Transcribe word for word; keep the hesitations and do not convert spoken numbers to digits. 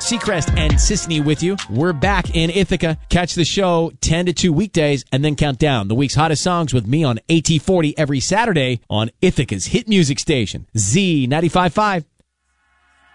Seacrest and Sisney with you. We're back in Ithaca. Catch the show ten to two weekdays and then count down the week's hottest songs with me on A T forty every Saturday on Ithaca's hit music station, Z ninety-five point five.